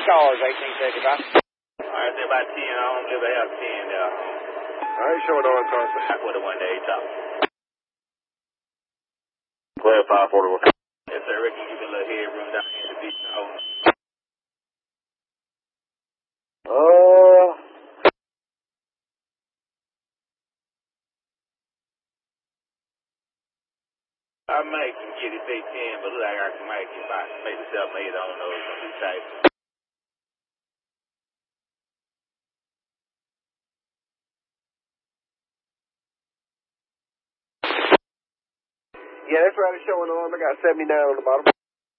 cars, 1875. Alright, say about 10. I don't believe they have 10 there. Alright, showing on car space. That's what the one day top. Clear 541. Yes, sir. Ricky, you get a little headroom down here to be shown. I might can get it, say 10, but look like I might get by maybe 7, 8. I don't know. It's going to be tight. Yeah, that's right. It's showing on. I got 79 on the bottom.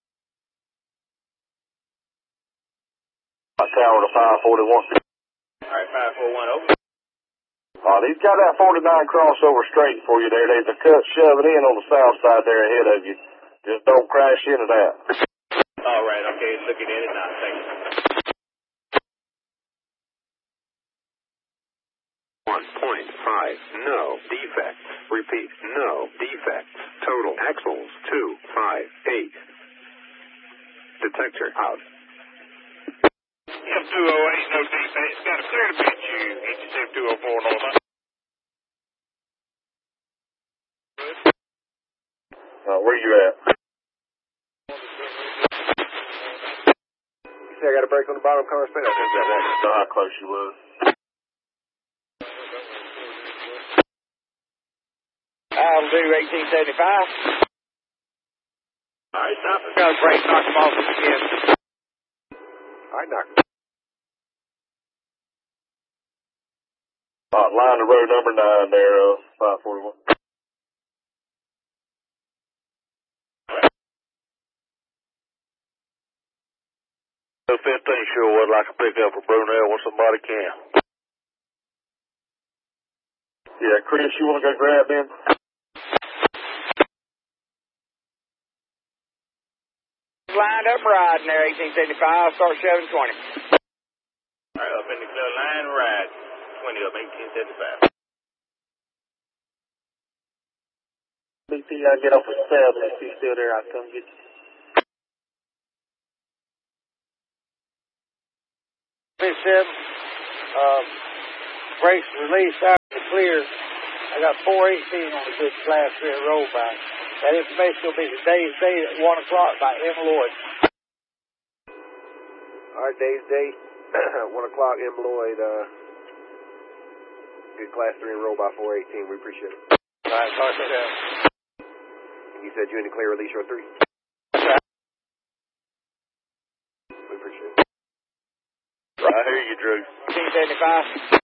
Tower to 541. Alright, 541 over. He's got that 49 crossover straight for you there. There's a cut shoving in on the south side there ahead of you. Just don't crash into that. Alright, okay. Looking at it now. Thank you. 1.5, no defects. Repeat, no defects. Total axles 258. Detector out. M208, no defects. Got a clear to beat you. Get your 204 north. Where you at? You say I got a break on the bottom car space? I think that was how close you was. I'll do 1875. Alright, stop it. Got a break, knock him off again. Alright, knock him. Line to road number 9 there, 541. The 15 sure would like to pick up for Brunel when somebody can. Yeah, Chris, you want to go grab him? Lined up riding there, 1875. Start 720. Alright, up in the clear line, ride. 20 up, 1875. BP, I get off at 7. If he's still there, I'll come get you. This 7, brakes released out of the clear. I got 418 on the good class 3 roll by. That information will be today's date at 1 o'clock by M. Lloyd. Alright, Dave's date, 1 o'clock, M. Lloyd, good class 3 and roll by 418. We appreciate it. Alright, sorry for that. And you said you in the clear release your 3? We appreciate it. I hear you, Drew. 1875.